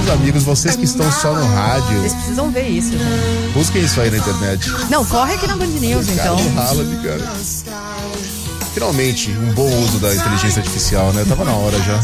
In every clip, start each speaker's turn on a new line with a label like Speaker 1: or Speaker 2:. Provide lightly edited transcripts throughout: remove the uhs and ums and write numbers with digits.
Speaker 1: Meus amigos, vocês que estão só no rádio,
Speaker 2: Vocês precisam ver isso, gente.
Speaker 1: busquem isso aí na internet.
Speaker 2: Não, corre aqui na Band News, então.
Speaker 1: Cara, o Haaland, cara. Finalmente, um bom uso da inteligência artificial, né? Tava na hora já.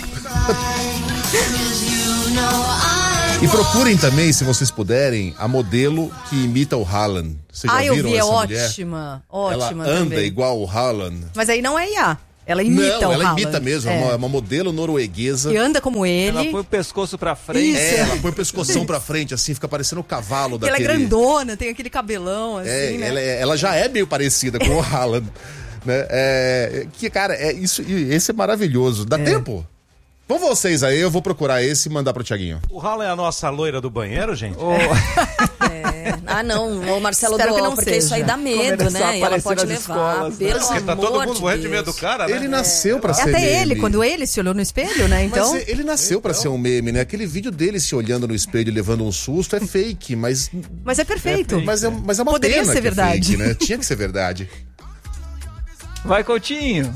Speaker 1: E procurem também, se vocês puderem, a modelo que imita o Haaland. Vocês já
Speaker 2: Eu
Speaker 1: viram
Speaker 2: vi,
Speaker 1: essa
Speaker 2: é
Speaker 1: mulher?
Speaker 2: ótima.
Speaker 1: Ela
Speaker 2: Ótima
Speaker 1: anda
Speaker 2: também.
Speaker 1: igual o Haaland.
Speaker 2: Mas aí não é IA. Ela imita
Speaker 1: Não,
Speaker 2: o
Speaker 1: ela
Speaker 2: Haaland.
Speaker 1: imita mesmo. É uma modelo norueguesa.
Speaker 2: E anda como ele.
Speaker 3: Ela põe o pescoço pra frente.
Speaker 2: Isso.
Speaker 1: Ela põe o pescoção pra frente, assim, fica parecendo o cavalo
Speaker 2: E ela é
Speaker 1: daquele...
Speaker 2: grandona, tem aquele cabelão, assim, né?
Speaker 1: Ela já é meio parecida com o Haaland. Né? Cara, esse é maravilhoso. Dá tempo? Vão vocês aí, eu vou procurar esse e mandar pro Thiaguinho.
Speaker 4: O Haaland é a nossa loira do banheiro, gente?
Speaker 5: Não, o Marcelo
Speaker 2: Espero que não
Speaker 5: porque
Speaker 2: seja.
Speaker 5: isso aí dá medo,
Speaker 3: Começar a
Speaker 5: né? E ela
Speaker 3: aparecer
Speaker 5: pode
Speaker 3: nas
Speaker 5: levar.
Speaker 3: escolas, né?
Speaker 5: Pelo
Speaker 4: Porque tá
Speaker 5: amor
Speaker 4: todo mundo
Speaker 5: de
Speaker 4: morrendo de medo
Speaker 5: Deus.
Speaker 4: do cara, né?
Speaker 1: Ele nasceu pra ser
Speaker 2: Até
Speaker 1: meme.
Speaker 2: ele, quando ele se olhou no espelho, né? Então.
Speaker 1: Mas ele nasceu pra ser um meme, né? Aquele vídeo dele se olhando no espelho e levando um susto é fake, mas
Speaker 2: Mas é perfeito.
Speaker 1: mas é uma
Speaker 2: Poderia
Speaker 1: pena
Speaker 2: ser
Speaker 1: que é
Speaker 2: verdade.
Speaker 1: fake, né? Tinha que ser verdade.
Speaker 3: Vai, Coutinho.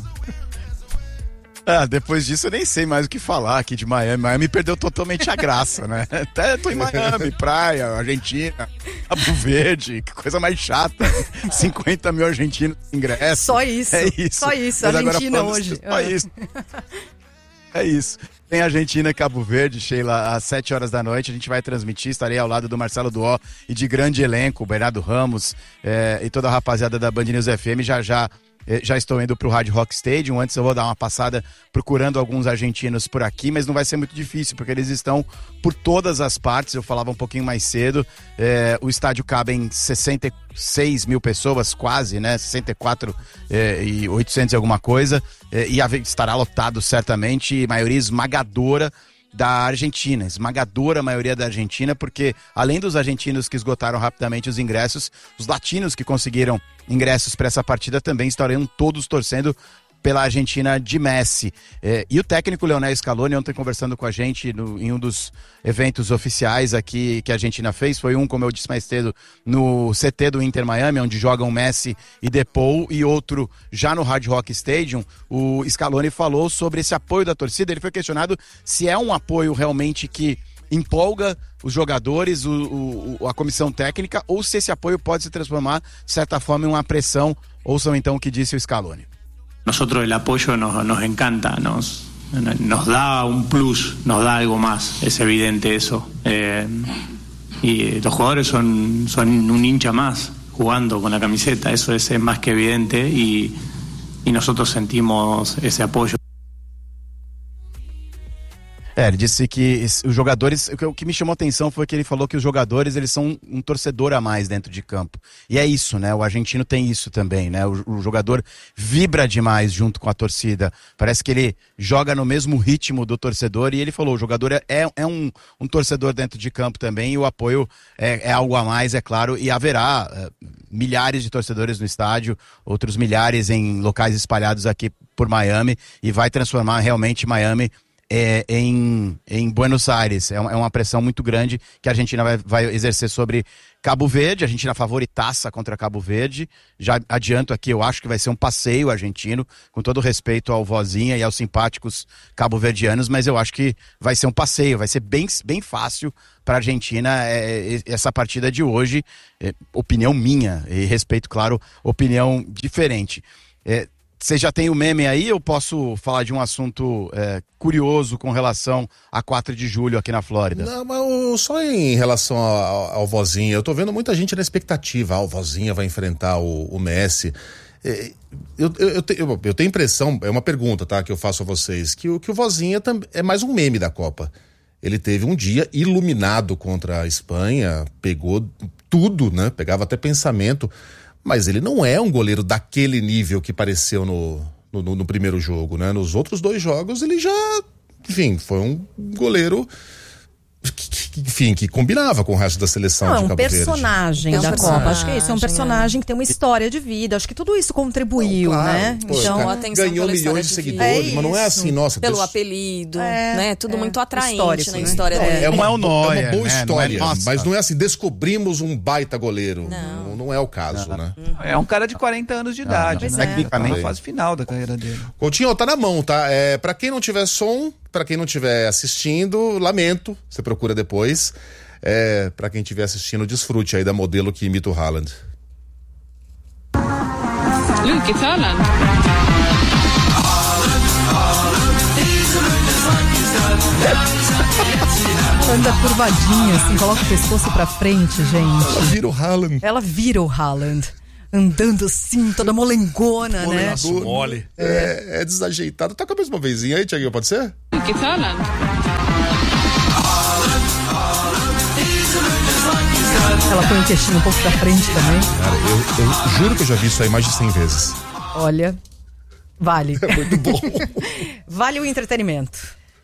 Speaker 6: Depois disso eu nem sei mais o que falar aqui de Miami. Miami perdeu totalmente a graça, né? Até tô em Miami, praia, Argentina, Cabo Verde, que coisa mais chata. 50 mil argentinos ingressos.
Speaker 2: Só isso.
Speaker 6: É isso.
Speaker 2: Só isso,
Speaker 6: Mas agora
Speaker 2: Argentina
Speaker 6: falando
Speaker 2: hoje.
Speaker 6: Só isso. É isso. Tem Argentina e Cabo Verde, Sheila, às 7 horas da noite. A gente vai transmitir, estarei ao lado do Marcelo Duó e de grande elenco, o Bernardo Ramos e toda a rapaziada da Band News FM. Já estou indo pro Hard Rock Stadium. Antes eu vou dar uma passada procurando alguns argentinos por aqui, mas não vai ser muito difícil, porque eles estão por todas as partes. Eu falava um pouquinho mais cedo. O estádio cabe em 66 mil pessoas, quase, né? 64 e 800 e alguma coisa. E estará lotado certamente, maioria esmagadora da Argentina, esmagadora maioria da Argentina, porque além dos argentinos que esgotaram rapidamente os ingressos, os latinos que conseguiram ingressos para essa partida também estarão todos torcendo pela Argentina de Messi. E o técnico Lionel Scaloni, ontem conversando com a gente em um dos eventos oficiais aqui que a Argentina fez, foi como eu disse mais cedo, no CT do Inter Miami, onde jogam Messi e Depou, e outro já no Hard Rock Stadium. O Scaloni falou sobre esse apoio da torcida. Ele foi questionado se é um apoio realmente que empolga os jogadores, a comissão técnica, ou se esse apoio pode se transformar, de certa forma, em uma pressão. Ouçam então o que disse o Scaloni.
Speaker 7: Nosotros el apoyo nos encanta, nos da un plus, nos da algo más, es evidente eso. Y los jugadores son un hincha más jugando con la camiseta, eso es más que evidente y nosotros sentimos ese apoyo.
Speaker 6: Ele disse que os jogadores, o que me chamou a atenção foi que ele falou que os jogadores, eles são um torcedor a mais dentro de campo. E é isso, né? O argentino tem isso também, né? O jogador vibra demais junto com a torcida. Parece que ele joga no mesmo ritmo do torcedor, e ele falou, o jogador é um torcedor dentro de campo também, e o apoio é algo a mais, é claro, e haverá milhares de torcedores no estádio, outros milhares em locais espalhados aqui por Miami, e vai transformar realmente Miami em Buenos Aires. É uma pressão muito grande que a Argentina vai exercer sobre Cabo Verde. A Argentina favoritaça contra Cabo Verde. Já adianto aqui, eu acho que vai ser um passeio argentino, com todo respeito ao Vozinha e aos simpáticos cabo-verdianos, mas eu acho que vai ser um passeio, vai ser bem, bem fácil para a Argentina essa partida de hoje. Opinião minha, e respeito, claro, opinião diferente. Você já tem o meme aí? Eu posso falar de um assunto curioso com relação a 4 de julho aqui na Flórida?
Speaker 1: Não, mas só em relação ao Vozinha, eu tô vendo muita gente na expectativa. O Vozinha vai enfrentar o Messi. Eu tenho impressão, é uma pergunta, tá, que eu faço a vocês, que o Vozinha é mais um meme da Copa. Ele teve um dia iluminado contra a Espanha, pegou tudo, né? Pegava até pensamento. Mas ele não é um goleiro daquele nível que pareceu no primeiro jogo, né? Nos outros 2 jogos ele já, enfim, foi um goleiro que combinava com o resto da seleção de Cabo Verde.
Speaker 2: É um personagem da Copa, acho que é isso, é um personagem que tem uma história de vida, acho que tudo isso contribuiu,
Speaker 1: claro,
Speaker 2: né?
Speaker 5: Então, atenção
Speaker 1: ganhou milhões de seguidores, mas não é assim, nossa...
Speaker 5: Pelo apelido, né? Tudo muito atraente na história
Speaker 1: dele.
Speaker 6: É uma boa
Speaker 1: história,
Speaker 6: né?
Speaker 1: mas não é assim, descobrimos um baita goleiro. não é o caso, né?
Speaker 3: É um cara de 40 anos de idade, né?
Speaker 6: Tecnicamente.
Speaker 3: Na fase final da carreira dele.
Speaker 1: Coutinho, tá na mão, tá? Pra quem não tiver som, pra quem não tiver assistindo, lamento, você procura depois. Pra quem estiver assistindo, desfrute aí da modelo que imita o Haaland.
Speaker 8: Lucas Haaland.
Speaker 2: Anda curvadinha, assim, coloca o pescoço pra frente, gente.
Speaker 1: Ela vira o Haaland.
Speaker 2: Ela vira o Haaland. Andando assim, toda molengona, né?
Speaker 4: Braço mole.
Speaker 1: É desajeitado. Toca mais uma vezinha aí, Thiaguinho, pode ser?
Speaker 8: Lucas Haaland.
Speaker 2: Ela põe o queixinho um pouco pra frente também.
Speaker 1: Cara, eu juro que eu já vi isso aí mais de 100 vezes.
Speaker 2: Olha, vale.
Speaker 1: É muito bom.
Speaker 2: Vale o entretenimento.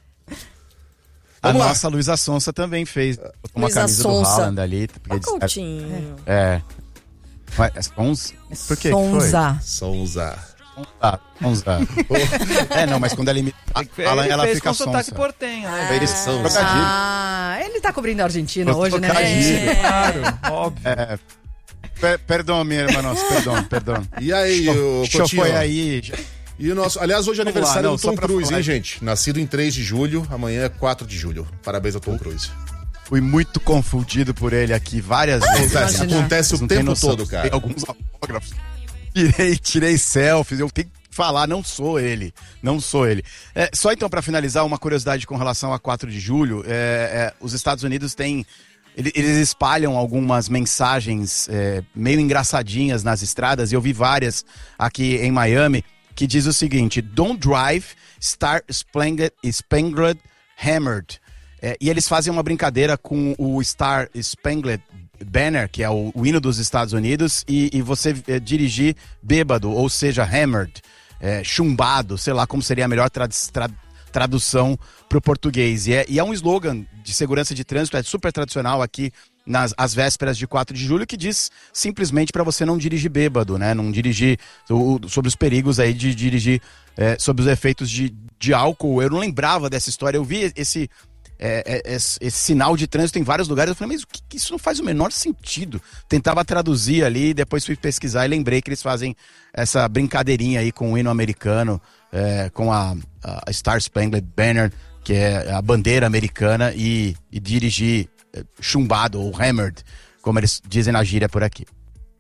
Speaker 6: A
Speaker 1: Vamos lá.
Speaker 6: nossa Luísa Sonza também fez uma
Speaker 5: Luísa
Speaker 6: camisa
Speaker 5: Sonza.
Speaker 6: do Haaland ali.
Speaker 5: Ó, Coutinho.
Speaker 6: Sonza? Por que
Speaker 2: Sonza.
Speaker 1: Sonza.
Speaker 6: Sonza. Não, mas quando ela imita ela
Speaker 3: fez
Speaker 6: fica
Speaker 3: com sotaque
Speaker 6: sonsa.
Speaker 3: portenho, né?
Speaker 6: Eles são trocadilho.
Speaker 2: Ele tá cobrindo a Argentina
Speaker 6: Nossa,
Speaker 2: hoje, né?
Speaker 6: trocadilho.
Speaker 3: Claro, óbvio.
Speaker 6: Perdão, minha irmã, perdão.
Speaker 1: E aí, o
Speaker 6: Deixa eu
Speaker 1: Coutinho?
Speaker 6: foi aí.
Speaker 1: E o nosso, aliás, hoje é
Speaker 6: Vamos lá,
Speaker 1: aniversário
Speaker 6: não,
Speaker 1: do
Speaker 6: só
Speaker 1: Tom
Speaker 6: pra
Speaker 1: Cruise,
Speaker 6: falar.
Speaker 1: hein, gente? Nascido em 3 de julho, amanhã é 4 de julho. Parabéns ao Tom Cruise.
Speaker 6: Fui muito confundido por ele aqui várias vezes.
Speaker 1: Acontece
Speaker 6: Vocês
Speaker 1: o
Speaker 6: não têm
Speaker 1: tempo
Speaker 6: noção.
Speaker 1: todo, cara.
Speaker 6: Tem alguns autógrafos. Tirei selfies, eu tenho que falar, não sou ele. Só então, para finalizar, uma curiosidade com relação a 4 de julho. Os Estados Unidos têm... Eles espalham algumas mensagens meio engraçadinhas nas estradas, e eu vi várias aqui em Miami, que diz o seguinte: Don't drive, Star Spangled Hammered. E eles fazem uma brincadeira com o Star Spangled Banner, que é o hino dos Estados Unidos, e você dirigir bêbado, ou seja, hammered, chumbado, sei lá como seria a melhor tradução para o português. E é um slogan de segurança de trânsito, é super tradicional aqui às vésperas de 4 de julho, que diz simplesmente para você não dirigir bêbado, né? Não dirigir sobre os perigos aí de dirigir sob os efeitos de álcool. Eu não lembrava dessa história, eu vi esse sinal de trânsito em vários lugares. Eu falei, mas isso não faz o menor sentido. Tentava traduzir ali, depois fui pesquisar e lembrei que eles fazem essa brincadeirinha aí com o hino americano, com a Star Spangled Banner, que é a bandeira americana, e dirigir chumbado ou hammered, como eles dizem na gíria por aqui.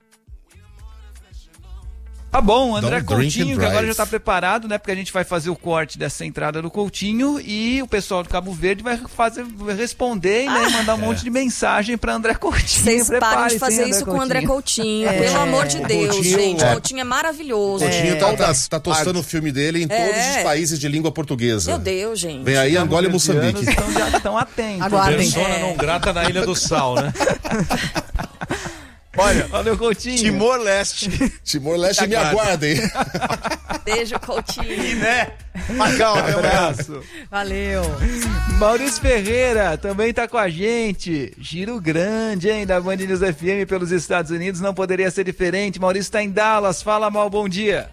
Speaker 3: Tá bom, André
Speaker 1: Don't drink and
Speaker 3: Coutinho, que agora
Speaker 1: drive.
Speaker 3: já tá preparado, né? Porque a gente vai fazer o corte dessa entrada do Coutinho e o pessoal do Cabo Verde vai responder, né? E mandar um monte de mensagem pra André Coutinho.
Speaker 5: Vocês param
Speaker 3: Prepare-se,
Speaker 5: de fazer
Speaker 3: hein,
Speaker 5: isso com o André Coutinho. Pelo amor de Deus,
Speaker 1: Coutinho,
Speaker 5: gente. Coutinho é maravilhoso.
Speaker 1: Coutinho tá tostando o filme dele em todos os países de língua portuguesa.
Speaker 5: Meu Deus, gente.
Speaker 1: Vem aí Angola e Moçambique.
Speaker 3: Então já estão atentos.
Speaker 2: Aguardem.
Speaker 4: Persona não grata na Ilha do Sal, né?
Speaker 6: Olha,
Speaker 3: Valeu, Coutinho.
Speaker 6: Timor-Leste.
Speaker 1: Timor-Leste, me aguardem.
Speaker 5: Beijo, Coutinho.
Speaker 6: Né? Macau,
Speaker 3: Abraço.
Speaker 2: Valeu.
Speaker 3: Maurício Ferreira também tá com a gente. Giro grande, hein, da Band News FM pelos Estados Unidos. Não poderia ser diferente. Maurício tá em Dallas. Fala, Mal, bom dia.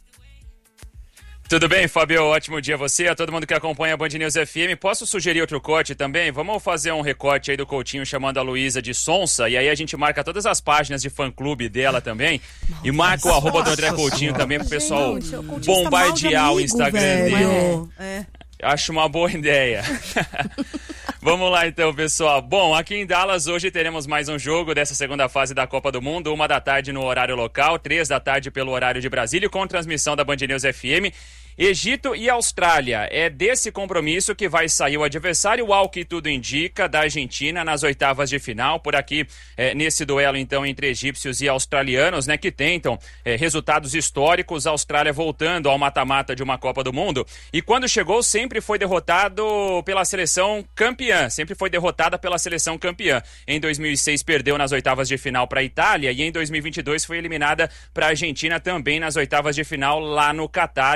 Speaker 9: Tudo bem, Fábio? Ótimo dia a você, a todo mundo que acompanha a Band News FM. Posso sugerir outro corte também? Vamos fazer um recorte aí do Coutinho chamando a Luísa de Sonsa, e aí a gente marca todas as páginas de fã-clube dela também, e marca o arroba do André Coutinho também pro pessoal bombardear o Instagram dele. Acho uma boa ideia. Vamos lá então, pessoal. Bom, aqui em Dallas hoje teremos mais um jogo dessa segunda fase da Copa do Mundo, 1h no horário local, 3h pelo horário de Brasília, com transmissão da Band News FM. Egito e Austrália. É desse compromisso que vai sair o adversário, ao que tudo indica, da Argentina nas oitavas de final. Por aqui, nesse duelo, então, entre egípcios e australianos, né, que tentam resultados históricos. A Austrália voltando ao mata-mata de uma Copa do Mundo. E quando chegou, sempre foi derrotado pela seleção campeã. Sempre foi derrotada pela seleção campeã. Em 2006, perdeu nas oitavas de final para a Itália. E em 2022 foi eliminada para a Argentina também nas oitavas de final lá no Catar. Então,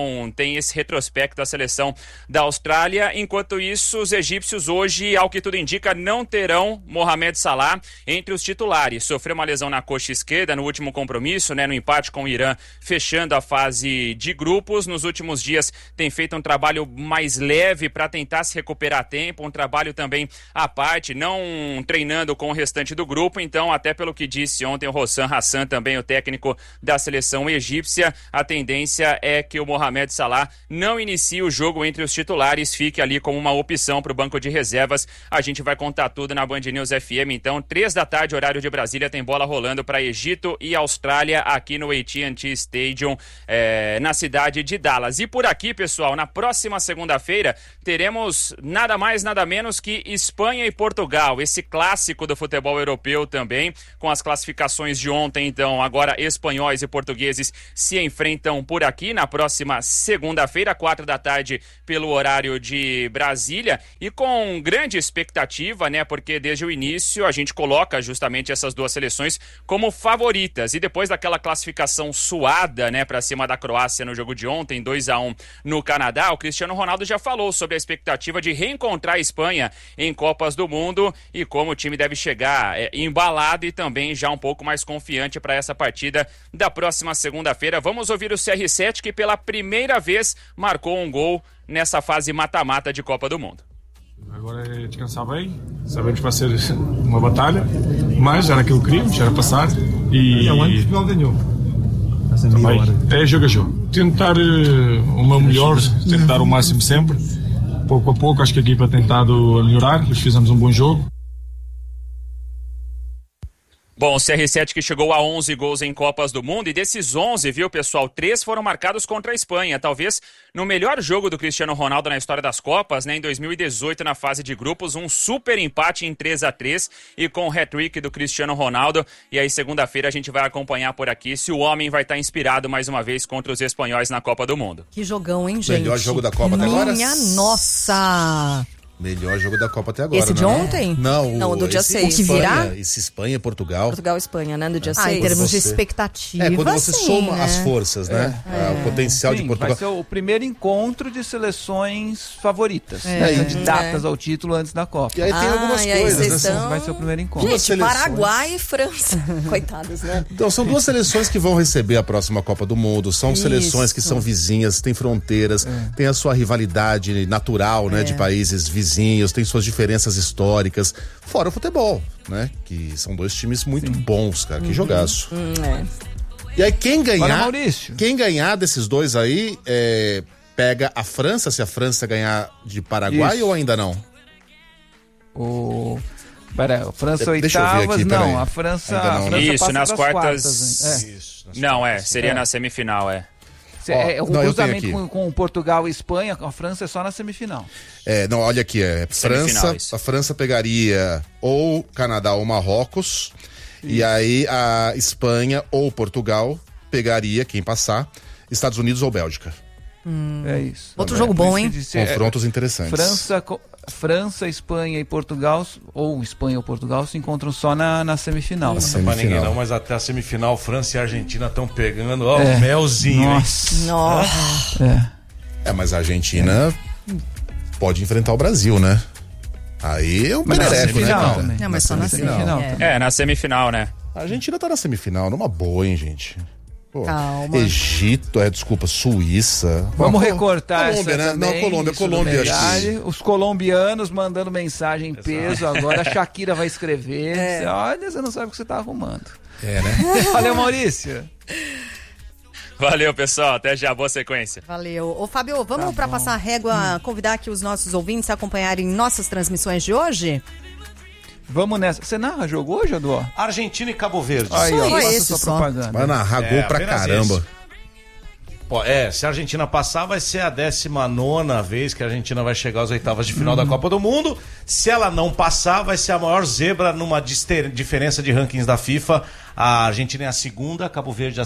Speaker 9: Então tem esse retrospecto da seleção da Austrália. Enquanto isso, os egípcios hoje, ao que tudo indica, não terão Mohamed Salah entre os titulares. Sofreu uma lesão na coxa esquerda no último compromisso, né, no empate com o Irã, fechando a fase de grupos. Nos últimos dias tem feito um trabalho mais leve para tentar se recuperar a tempo, um trabalho também à parte, não treinando com o restante do grupo. Então, até pelo que disse ontem o Hossam Hassan, também o técnico da seleção egípcia, a tendência é que o Mohamed Salah não inicie o jogo entre os titulares, fique ali como uma opção para o banco de reservas. A gente vai contar tudo na Band News FM. Então, 3 da tarde, horário de Brasília, tem bola rolando para Egito e Austrália aqui no AT&T Stadium, na cidade de Dallas. E por aqui, pessoal, na próxima segunda-feira teremos nada mais, nada menos que Espanha e Portugal, esse clássico do futebol europeu também, com as classificações de ontem. Então, agora espanhóis e portugueses se enfrentam por aqui na próxima segunda-feira, 4 da tarde, pelo horário de Brasília, e com grande expectativa, né, porque desde o início a gente coloca justamente essas duas seleções como favoritas, e depois daquela classificação suada, né, para cima da Croácia no jogo de ontem, 2-1 no Canadá, o Cristiano Ronaldo já falou sobre a expectativa de reencontrar a Espanha em Copas do Mundo e como o time deve chegar embalado e também já um pouco mais confiante para essa partida da próxima segunda-feira. Vamos ouvir o CR7, que pela primeira vez marcou um gol nessa fase mata-mata de Copa do Mundo.
Speaker 10: Agora é descansar bem, sabemos que vai ser uma batalha, mas era aquilo que queríamos, era passar e Portugal ganhou. Também é jogo a jogo. Tentar o meu melhor, tentar o máximo sempre, pouco a pouco. Acho que a equipa tem tentado melhorar, fizemos um bom jogo.
Speaker 9: Bom, o CR7 que chegou a 11 gols em Copas do Mundo, e desses 11, viu, pessoal, 3 foram marcados contra a Espanha. Talvez no melhor jogo do Cristiano Ronaldo na história das Copas, né, em 2018, na fase de grupos, um super empate em 3-3 e com o hat-trick do Cristiano Ronaldo. E aí, segunda-feira, a gente vai acompanhar por aqui se o homem vai estar inspirado mais uma vez contra os espanhóis na Copa do Mundo.
Speaker 2: Que jogão, hein, gente?
Speaker 1: Melhor jogo da Copa até agora?
Speaker 2: Minha nossa!
Speaker 1: Melhor jogo da Copa até agora,
Speaker 2: Esse de ontem?
Speaker 1: Não,
Speaker 5: do dia 6.
Speaker 2: O que virá?
Speaker 1: Esse Espanha e Portugal.
Speaker 5: Portugal e Espanha, né? Do dia 6.
Speaker 2: Em termos de expectativa,
Speaker 1: quando você soma
Speaker 2: né?
Speaker 1: as forças, né? O potencial de Portugal.
Speaker 3: Vai ser o primeiro encontro de seleções favoritas, candidatas ao título antes da Copa.
Speaker 1: E aí tem algumas coisas, né?
Speaker 3: Vai ser o primeiro encontro.
Speaker 5: Gente, Paraguai e França. Coitados, né?
Speaker 1: Então, são duas seleções que vão receber a próxima Copa do Mundo. São seleções que são vizinhas, têm fronteiras, têm a sua rivalidade natural, né? De países vizinhos, tem suas diferenças históricas, fora o futebol, né? Que são dois times muito bons, cara, que jogaço. E aí quem ganhar desses dois aí, pega a França, se a França ganhar de Paraguai ou ainda não?
Speaker 3: Pera, a França
Speaker 1: Deixa eu ver
Speaker 3: oitavas,
Speaker 1: aqui,
Speaker 3: não, a França
Speaker 9: Isso,
Speaker 3: passa
Speaker 9: nas
Speaker 3: das
Speaker 9: quartas.
Speaker 3: Isso,
Speaker 9: Não, seria na semifinal,
Speaker 3: o cruzamento com Portugal e Espanha, a França é só na semifinal.
Speaker 1: Não, olha aqui,
Speaker 9: Semifinal,
Speaker 1: a França pegaria ou Canadá ou Marrocos, e aí a Espanha ou Portugal pegaria, quem passar, Estados Unidos ou Bélgica.
Speaker 3: É isso.
Speaker 2: Outro jogo bom, hein?
Speaker 1: Confrontos interessantes.
Speaker 3: França, Espanha e Portugal, ou Espanha ou Portugal, se encontram só na semifinal.
Speaker 4: Não é pra ninguém não, mas até a semifinal, França e Argentina estão pegando, o melzinho.
Speaker 2: Nossa.
Speaker 1: Mas a Argentina pode enfrentar o Brasil, né? Aí é um perereco, né, cara?
Speaker 2: Mas só na semifinal.
Speaker 9: Na semifinal, né?
Speaker 1: A Argentina tá na semifinal, numa boa, hein, gente? Pô,
Speaker 2: Calma.
Speaker 1: Egito, Suíça.
Speaker 3: Vamos recortar
Speaker 1: Colômbia,
Speaker 3: essa
Speaker 1: né?
Speaker 3: também,
Speaker 1: Colômbia.
Speaker 3: Os colombianos mandando mensagem em peso agora. A Shakira vai escrever. Olha, você não sabe o que você tá arrumando.
Speaker 1: Né?
Speaker 3: Valeu, Maurício.
Speaker 9: Valeu, pessoal. Até já. Boa sequência.
Speaker 2: Valeu. Ô, Fábio, vamos pra passar a régua, convidar aqui os nossos ouvintes a acompanharem nossas transmissões de hoje?
Speaker 3: Vamos nessa. Você narra jogo hoje, Adô?
Speaker 4: Argentina e Cabo Verde.
Speaker 3: Aí, ó, faça
Speaker 2: esse
Speaker 3: sua
Speaker 2: só.
Speaker 3: propaganda.
Speaker 1: Vai narrar gol pra caramba.
Speaker 4: Se a Argentina passar, vai ser a 19ª vez que a Argentina vai chegar às oitavas de final da Copa do Mundo. Se ela não passar, vai ser a maior zebra numa diferença de rankings da FIFA. A Argentina é a 2ª, Cabo Verde é a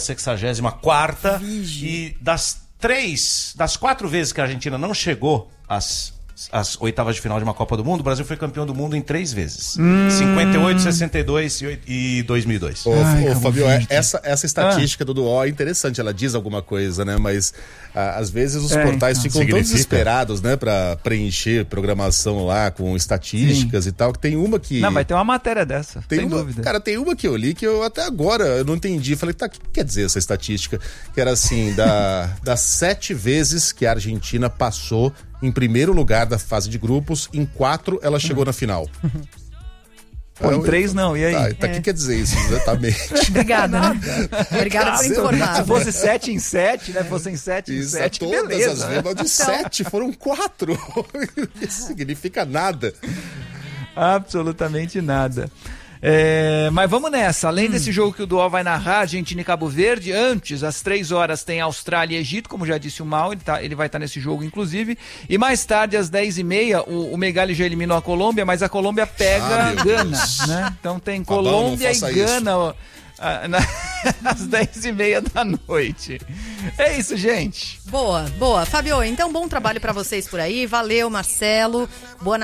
Speaker 4: 64ª. E das 4 vezes que a Argentina não chegou às as oitavas de final de uma Copa do Mundo, o Brasil foi campeão do mundo em 3 vezes. 58, 62 e 2002.
Speaker 1: Ô, Fabio, essa estatística do Duó é interessante, ela diz alguma coisa, né? Mas às vezes os portais ficam tão desesperados, né? Pra preencher programação lá com estatísticas e tal, que tem uma que...
Speaker 3: Não, vai ter uma matéria dessa, sem dúvida.
Speaker 1: Cara, tem uma que eu li que eu até agora eu não entendi. Falei, tá, o que quer dizer essa estatística? Que era assim, das 7 vezes que a Argentina passou em primeiro lugar da fase de grupos, em 4 ela chegou na final.
Speaker 3: Pô, em 3 não, e aí?
Speaker 1: Tá, o que quer dizer isso exatamente?
Speaker 2: Obrigada, né? Obrigada por informar.
Speaker 3: Se fosse 7 em 7, né? Fossem 7 em 7,
Speaker 1: todas
Speaker 3: beleza.
Speaker 1: As vezes, mas de 7 foram 4. Isso significa nada.
Speaker 3: Absolutamente nada. Mas vamos nessa. Além desse jogo que o Duó vai narrar, Argentina e Cabo Verde, antes, às 3 horas, tem Austrália e Egito, como já disse o Mal, ele vai estar nesse jogo, inclusive. E mais tarde, às 10h30, o Megali já eliminou a Colômbia, mas a Colômbia pega Gana, né? Então tem Colômbia e Gana às 10h30 da noite. É isso, gente.
Speaker 2: Boa. Fabio, então bom trabalho pra vocês por aí. Valeu, Marcelo. Boa